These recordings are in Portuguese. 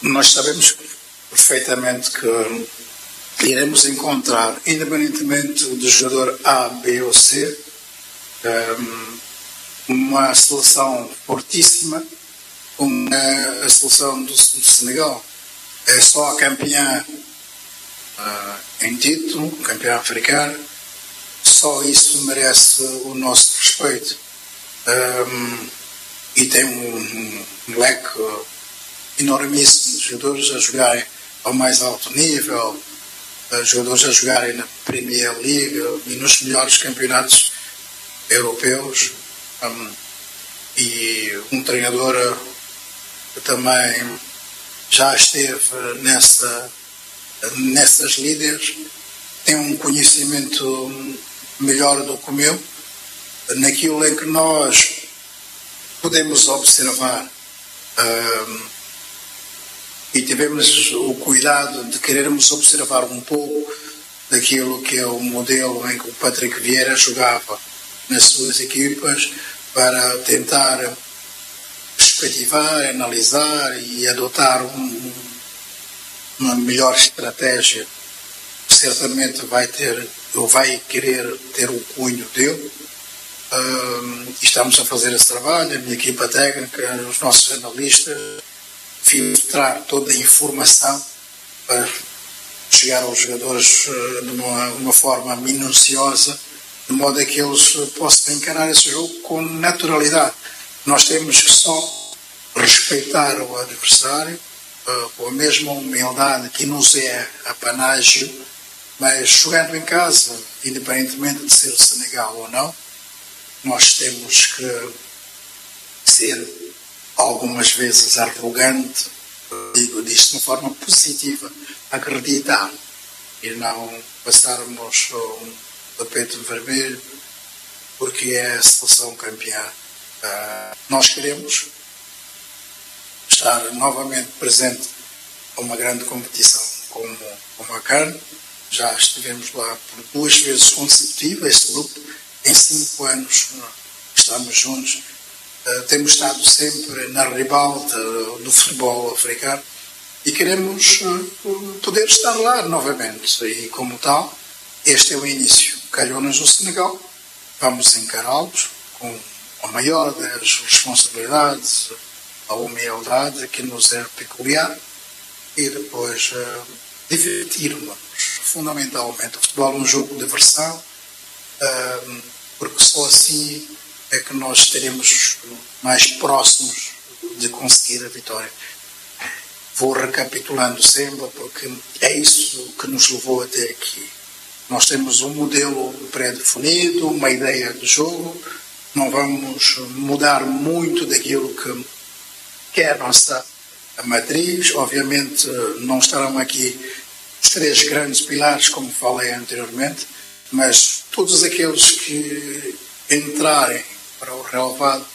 Nós sabemos perfeitamente que iremos encontrar, independentemente do jogador A, B ou C, uma seleção fortíssima, como a seleção do Senegal. É só a campeã em título, campeã africana, só isso merece o nosso respeito. E tem um leque enormíssimo de jogadores a jogarem ao mais alto nível, jogadores a jogarem na Premier League e nos melhores campeonatos europeus, e um treinador que também já esteve nessas líderes, tem um conhecimento melhor do que o meu, naquilo em que nós podemos observar, e tivemos o cuidado de querermos observar um pouco daquilo que é o modelo em que o Patrick Vieira jogava nas suas equipas, para tentar perspectivar, analisar e adotar uma melhor estratégia. Certamente vai querer ter o cunho dele. Estamos a fazer esse trabalho, a minha equipa técnica, os nossos analistas, filtrar toda a informação para chegar aos jogadores de uma forma minuciosa, de modo a que eles possam encarar esse jogo com naturalidade. Nós temos que só respeitar o adversário com a mesma humildade que nos é apanágio, mas jogando em casa, independentemente de ser Senegal ou não, nós temos que ser algumas vezes arrogante, digo disto de uma forma positiva, acreditar e não passarmos um tapete vermelho porque é a seleção campeã. Nós queremos estar novamente presente a uma grande competição como a CAN. Já estivemos lá por 2 vezes consecutivas, este grupo, em 5 anos estamos juntos. Temos estado sempre na ribalta do futebol africano e queremos poder estar lá novamente. E como tal, este é o início. Calhou-nos o Senegal, vamos encará-los com a maior das responsabilidades, a humildade que nos é peculiar, e depois divertirmos. Fundamentalmente, o futebol é um jogo de diversão, porque só assim é que nós estaremos mais próximos de conseguir a vitória. Vou recapitulando sempre, porque é isso que nos levou até aqui. Nós temos um modelo pré-definido, uma ideia de jogo, não vamos mudar muito daquilo que é a nossa matriz. Obviamente não estarão aqui os 3 grandes pilares, como falei anteriormente, mas todos aqueles que entrarem para o relevado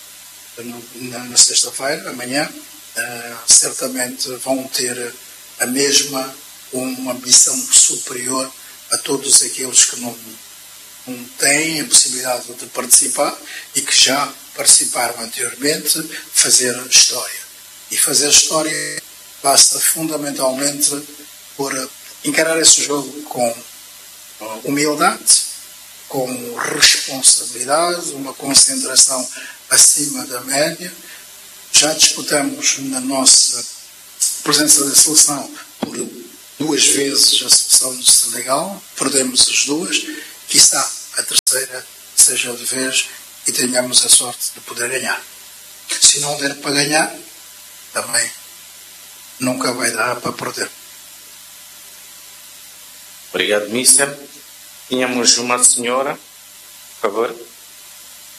na sexta-feira, amanhã, certamente vão ter a mesma, uma ambição superior a todos aqueles que não têm a possibilidade de participar e que já participaram anteriormente, fazer história. E fazer história passa fundamentalmente por encarar esse jogo com humildade, com responsabilidade, uma concentração acima da média. Já disputamos na nossa presença da seleção por 2 vezes a seleção do Senegal, perdemos as 2, quiçá a terceira seja de vez e tenhamos a sorte de poder ganhar. Se não der para ganhar, também nunca vai dar para perder. Obrigado, Mister. Tínhamos uma senhora, por favor.